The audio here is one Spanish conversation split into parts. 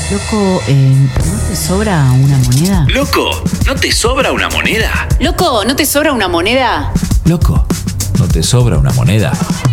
Loco, ¿no te sobra una moneda? Loco, ¿no te sobra una moneda? Loco, ¿no te sobra una moneda? Loco, ¿no te sobra una moneda?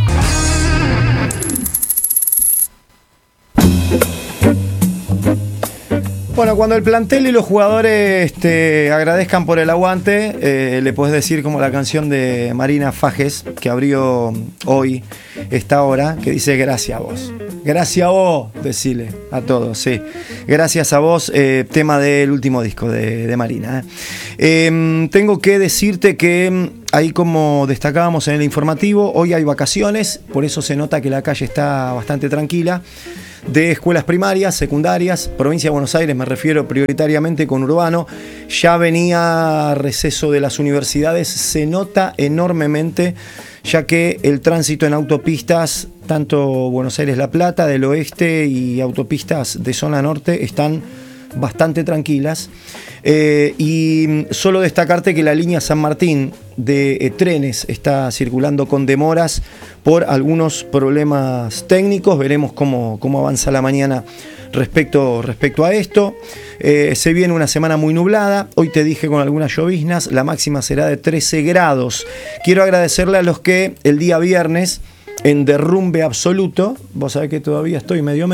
Bueno, cuando el plantel y los jugadores te agradezcan por el aguante, le podés decir como la canción de Marina Fajes, que abrió hoy esta hora, que dice gracias a vos. Gracias a vos, decile a todos, sí. Gracias a vos, tema del último disco de Marina. Tengo que decirte que ahí, como destacábamos en el informativo, hoy hay vacaciones, por eso se nota que la calle está bastante tranquila. De escuelas primarias, secundarias, provincia de Buenos Aires, me refiero prioritariamente con Urbano, ya venía receso de las universidades, se nota enormemente, ya que el tránsito en autopistas, tanto Buenos Aires-La Plata, del oeste, y autopistas de zona norte, están bastante tranquilas. Y solo destacarte que la línea San Martín de trenes está circulando con demoras por algunos problemas técnicos. Veremos cómo avanza la mañana respecto a esto. Se viene una semana muy nublada. Hoy te dije con algunas lloviznas. La máxima será de 13 grados. Quiero agradecerle a los que el día viernes, en derrumbe absoluto, vos sabés que todavía estoy medio,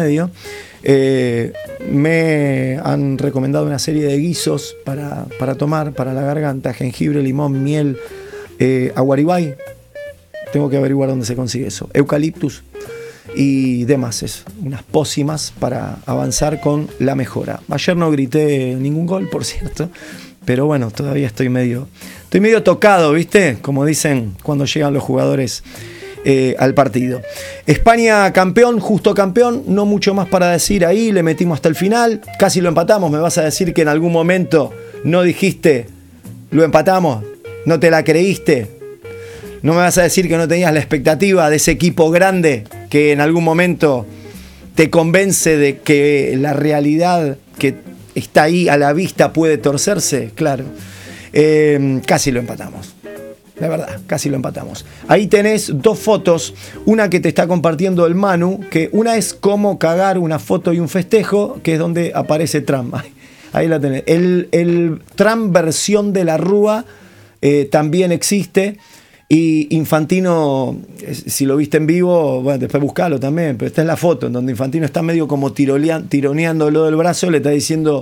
me han recomendado una serie de guisos para tomar, para la garganta: jengibre, limón, miel, aguaribay. Tengo que averiguar dónde se consigue eso. Eucaliptus y demás, unas pócimas para avanzar con la mejora. Ayer no grité ningún gol, por cierto, pero bueno, todavía estoy medio tocado, ¿viste? Como dicen cuando llegan los jugadores al partido. España campeón, justo campeón, no mucho más para decir ahí, le metimos hasta el final, casi lo empatamos. Me vas a decir que en algún momento no dijiste lo empatamos, no te la creíste, no me vas a decir que no tenías la expectativa de ese equipo grande que en algún momento te convence de que la realidad que está ahí a la vista puede torcerse. Claro, casi lo empatamos. La verdad, casi lo empatamos. Ahí tenés dos fotos, una que te está compartiendo el Manu, que una es cómo cagar una foto y un festejo, que es donde aparece Trump. Ahí la tenés. El Trump versión de la Rúa también existe. Y Infantino, si lo viste en vivo, bueno, después buscalo también, pero esta es la foto en donde Infantino está medio como tironeándolo del brazo, le está diciendo: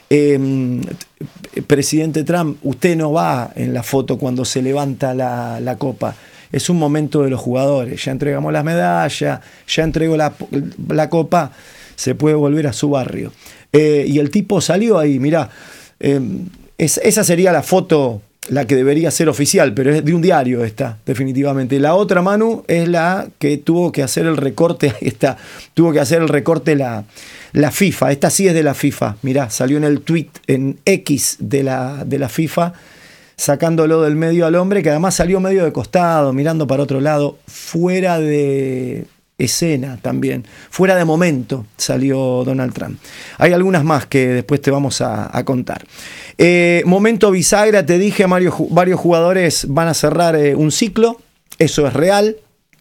presidente Trump, usted no va en la foto cuando se levanta la copa. Es un momento de los jugadores. Ya entregamos las medallas, ya entregó la copa, se puede volver a su barrio. Y el tipo salió ahí, mirá. Esa sería la foto, la que debería ser oficial, pero es de un diario esta, definitivamente. La otra, Manu, es la que tuvo que hacer el recorte, ahí está, tuvo que hacer el recorte la FIFA. Esta sí es de la FIFA, mirá, salió en el tweet, en X de la FIFA, sacándolo del medio al hombre, que además salió medio de costado, mirando para otro lado, fuera de escena también, fuera de momento salió Donald Trump. Hay algunas más que después te vamos a contar. Momento bisagra, te dije, varios jugadores van a cerrar un ciclo, eso es real.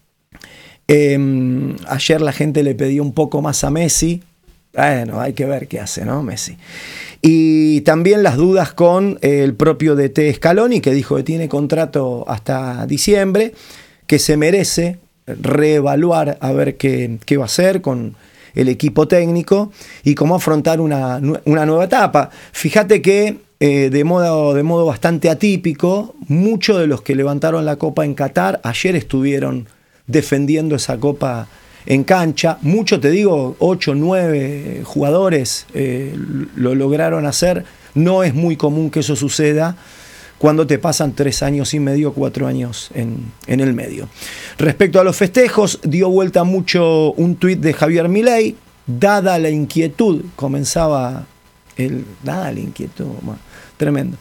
Ayer la gente le pedía un poco más a Messi. Bueno, hay que ver qué hace, ¿no? Messi. Y también las dudas con el propio DT Scaloni, que dijo que tiene contrato hasta diciembre, que se merece reevaluar a ver qué va a hacer con el equipo técnico y cómo afrontar una nueva etapa. Fíjate que de modo bastante atípico, muchos de los que levantaron la copa en Qatar ayer estuvieron defendiendo esa copa en cancha. Muchos, te digo, 8, 9 jugadores lo lograron hacer. No es muy común que eso suceda cuando te pasan 3 años y medio, 4 años en el medio. Respecto a los festejos, dio vuelta mucho un tuit de Javier Milei. Dada la inquietud, comenzaba dada la inquietud, tremendo.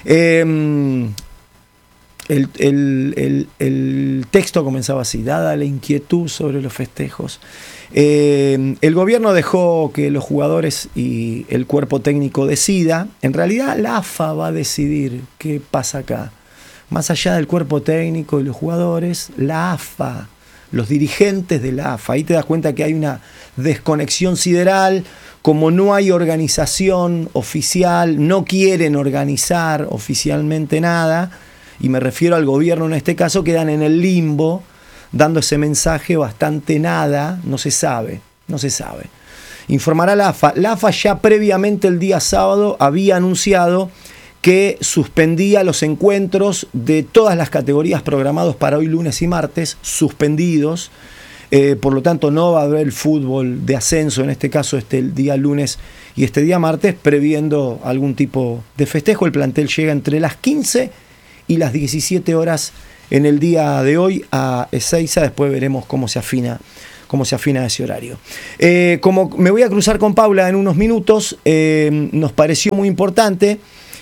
El texto comenzaba así: dada la inquietud sobre los festejos. El gobierno dejó que los jugadores y el cuerpo técnico decida. En realidad la AFA va a decidir qué pasa acá. Más allá del cuerpo técnico y los jugadores, la AFA los dirigentes de la AFA. Ahí te das cuenta que hay una desconexión sideral, como no hay organización oficial, no quieren organizar oficialmente nada, y me refiero al gobierno en este caso, quedan en el limbo, dando ese mensaje bastante nada, no se sabe. Informará la AFA. La AFA ya previamente el día sábado había anunciado que suspendía los encuentros de todas las categorías programados para hoy lunes y martes, suspendidos. Por lo tanto no va a haber fútbol de ascenso, en este caso el día lunes y este día martes, previendo algún tipo de festejo. El plantel llega entre las 15 y las 17 horas en el día de hoy a Ezeiza. Después veremos cómo se afina ese horario. Como me voy a cruzar con Paula en unos minutos, nos pareció muy importante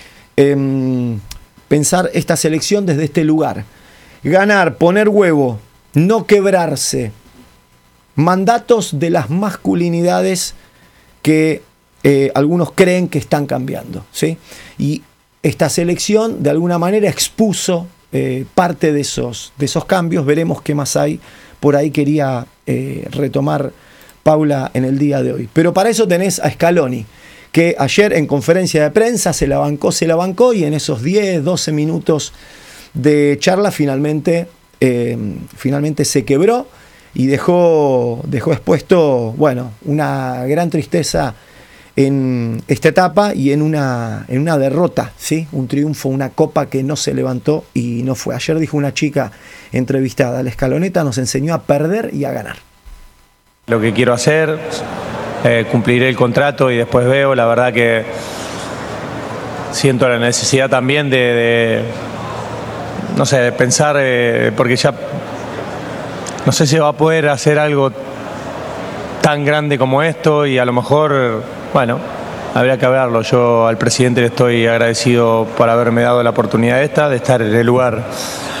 pensar esta selección desde este lugar. Ganar, poner huevo, no quebrarse. Mandatos de las masculinidades que algunos creen que están cambiando, ¿sí? Y esta selección de alguna manera expuso parte de esos cambios. Veremos qué más hay. Por ahí quería retomar Paula en el día de hoy. Pero para eso tenés a Scaloni, que ayer en conferencia de prensa se la bancó y en esos 10, 12 minutos de charla finalmente se quebró y dejó expuesto, bueno, una gran tristeza en esta etapa y en una derrota, ¿sí? Un triunfo, una copa que no se levantó y no fue. Ayer dijo una chica entrevistada: la escaloneta nos enseñó a perder y a ganar. Lo que quiero hacer, cumpliré el contrato y después veo. La verdad que siento la necesidad también de pensar, porque ya no sé si va a poder hacer algo tan grande como esto, y a lo mejor, bueno, habría que hablarlo. Yo al presidente le estoy agradecido por haberme dado la oportunidad de estar en el lugar